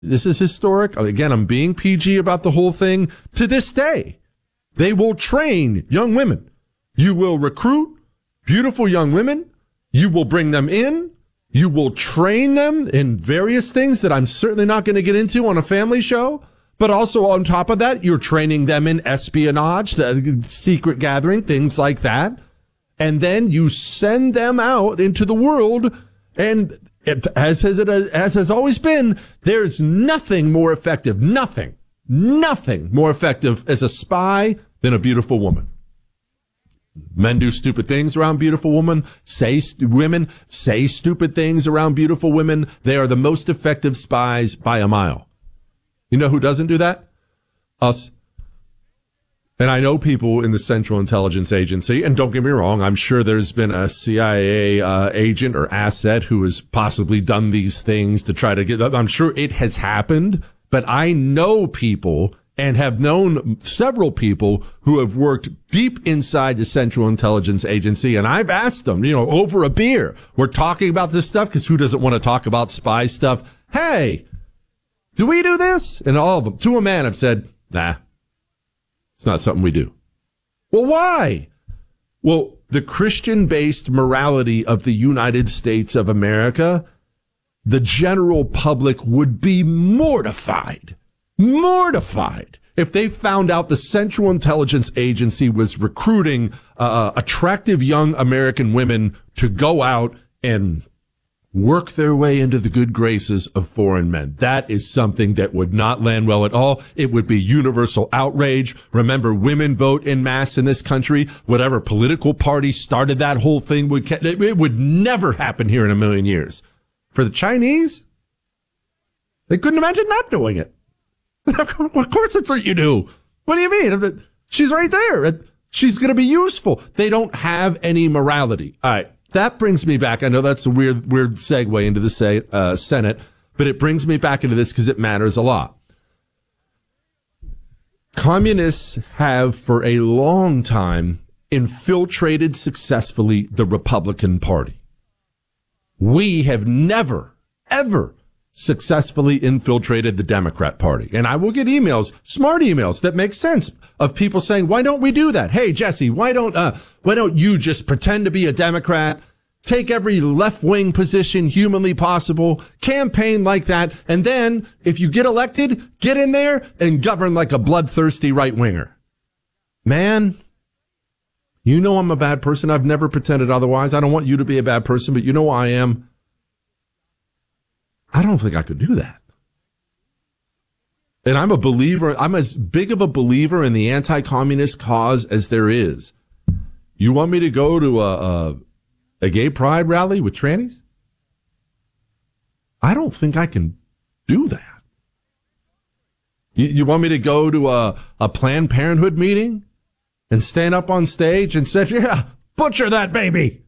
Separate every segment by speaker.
Speaker 1: This is historic. Again, I'm being PG about the whole thing. To this day, they will train young women. You will recruit beautiful young women. You will bring them in. You will train them in various things that I'm certainly not going to get into on a family show. But also on top of that, you're training them in espionage, secret gathering, things like that. And then you send them out into the world. And as has always been, there's nothing more effective, nothing more effective as a spy than a beautiful woman. Men do stupid things around beautiful women. Women say stupid things around beautiful women. They are the most effective spies by a mile. You know who doesn't do that? Us. And I know people in the Central Intelligence Agency, and don't get me wrong, I'm sure there's been a CIA agent or asset who has possibly done these things to try to get, I'm sure it has happened, but I know people and have known several people who have worked deep inside the Central Intelligence Agency, and I've asked them, over a beer, we're talking about this stuff, because who doesn't want to talk about spy stuff? Hey, do we do this? And all of them, to a man, have said, nah, it's not something we do. Well, why? Well, the Christian-based morality of the United States of America, the general public would be mortified if they found out the Central Intelligence Agency was recruiting attractive young American women to go out and work their way into the good graces of foreign men. That is something that would not land well at all. It would be universal outrage. Remember, women vote en masse in this country. Whatever political party started that whole thing, it would never happen here in a million years. For the Chinese, they couldn't imagine not doing it. Of course it's what you do. What do you mean? She's right there. She's going to be useful. They don't have any morality. All right. That brings me back. I know that's a weird segue into the Senate, but it brings me back into this because it matters a lot. Communists have for a long time infiltrated successfully the Republican Party. We have never, ever successfully infiltrated the Democrat Party. And I will get emails, smart emails that make sense, of people saying, why don't we do that? Hey, Jesse, why don't you just pretend to be a Democrat, take every left-wing position humanly possible, campaign like that, and then if you get elected, get in there and govern like a bloodthirsty right-winger. Man, you know I'm a bad person. I've never pretended otherwise. I don't want you to be a bad person, but you know I am. I don't think I could do that. And I'm a believer. I'm as big of a believer in the anti-communist cause as there is. You want me to go to a gay pride rally with trannies? I don't think I can do that. You want me to go to a Planned Parenthood meeting and stand up on stage and say, yeah, butcher that baby?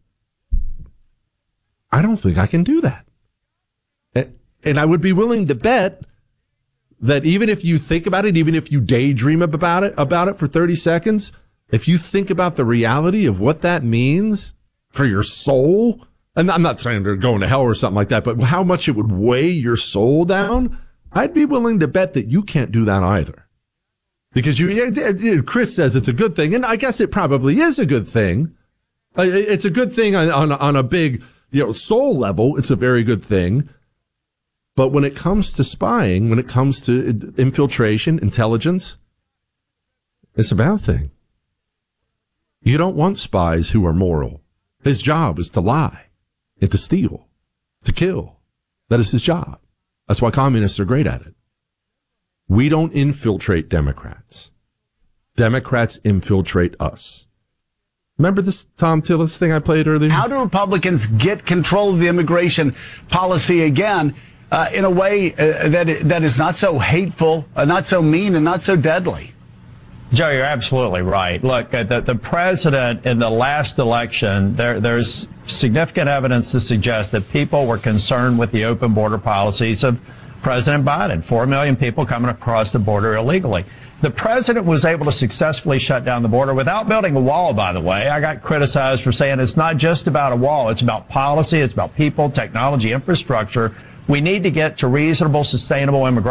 Speaker 1: I don't think I can do that. And I would be willing to bet that even if you think about it, even if you daydream about it for 30 seconds, if you think about the reality of what that means for your soul, and I'm not saying they're going to hell or something like that, but how much it would weigh your soul down, I'd be willing to bet that you can't do that either. Because Chris says it's a good thing, and I guess it probably is a good thing. It's a good thing on a big, soul level. It's a very good thing. But when it comes to spying, when it comes to infiltration, intelligence, it's a bad thing. You don't want spies who are moral. His job is to lie and to steal, to kill. That is his job. That's why communists are great at it. We don't infiltrate Democrats. Democrats infiltrate us. Remember this Tom Tillis thing I played earlier?
Speaker 2: How do Republicans get control of the immigration policy again in a way that is not so hateful, not so mean, and not so deadly?
Speaker 3: Joe, you're absolutely right. Look, the president in the last election, there's significant evidence to suggest that people were concerned with the open border policies of President Biden. 4 million people coming across the border illegally. The president was able to successfully shut down the border without building a wall, by the way. I got criticized for saying it's not just about a wall. It's about policy. It's about people, technology, infrastructure. We need to get to reasonable, sustainable immigration.